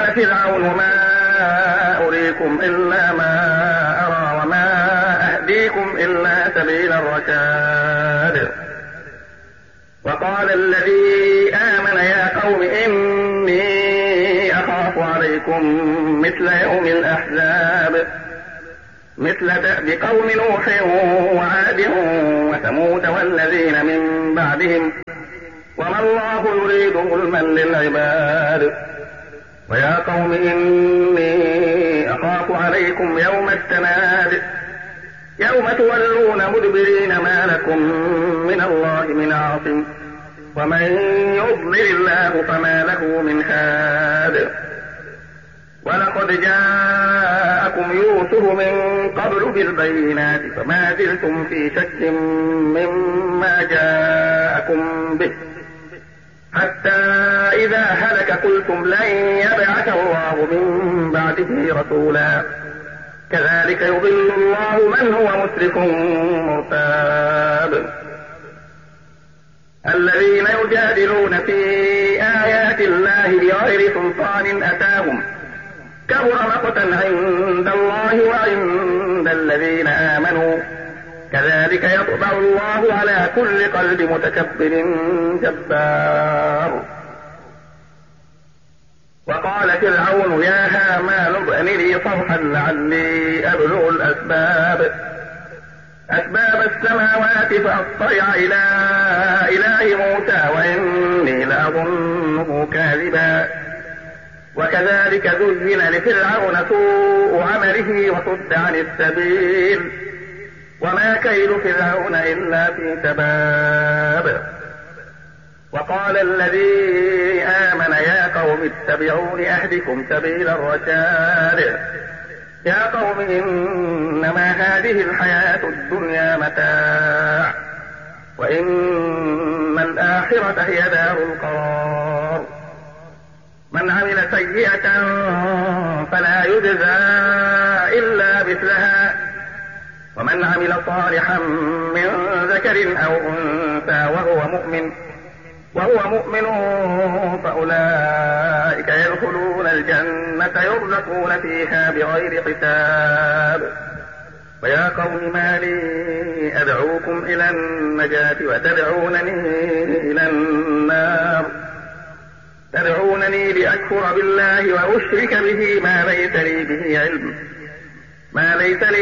وقال فرعون ما أريكم إلا ما أرى وما أهديكم إلا سبيل الرشاد. وقال الذي آمن يا قوم إني أخاف عليكم مثل يوم الأحزاب مثل دأب قوم نوح وعاد وثمود والذين من بعدهم وما الله يريد ظلما للعباد. ويا قوم إني أخاف عليكم يوم التناد يوم تولون مدبرين ما لكم من الله من عاصم ومن يضلل الله فما له من هاد. ولقد جاءكم يوسف من قبل بالبينات فما زلتم في شك مما جاءكم به حتى إذا هلك قلتم لن يبعث الله من بعده رسولا كذلك يضل الله من هو مسرف مرتاب. الذين يجادلون في آيات الله بغير سلطان أتاهم كبر مقتا عند الله وعند الذين آمنوا كذلك يطبع الله على كل قلب متكبر جبار. وقال فرعون يا هامان ابن لي صرحا لعلي أبلغ أسباب السماوات فأطلع إلى إله موسى وإني لأظنه كاذبا. وكذلك زين لفرعون سوء عمله وصد عن السبيل وما كيد فرعون إلا في تباب. وقال الذي آمن يا قوم اتبعون أهدكم سبيل الرشاد. يا قوم إنما هذه الحياة الدنيا متاع وإن الآخرة هي دار القرار. من عمل سيئة فلا يجزى إلا مثلها ومن عمل صالحا من ذكر أو أنثى وهو مؤمن فأولئك يدخلون الجنة يرزقون فيها بغير حساب. ويا قوم ما لي أدعوكم إلى النجاة وتدعونني إلى النار تدعونني لأكفر بالله وأشرك به ما ليس لي